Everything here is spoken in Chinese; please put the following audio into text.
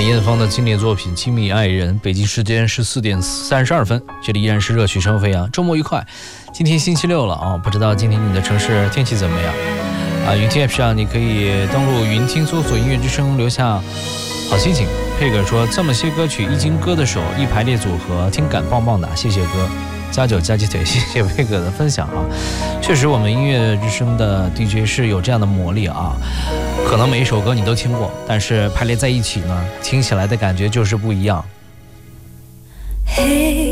梅艳芳的经典作品《亲密爱人》。北京时间14点32分，这里依然是热曲声飞扬，周末愉快。今天星期六了啊，不知道今天你的城市天气怎么样啊？云听 App 上你可以登录云听，搜索音乐之声，留下好心情。佩哥说这么些歌曲一经歌的手，一排列组合，听感棒棒的，谢谢哥。加酒加鸡腿，谢谢佩哥的分享啊！确实，我们音乐之声的 DJ 是有这样的魔力啊。可能每一首歌你都听过，但是排列在一起呢，听起来的感觉就是不一样。 嘿。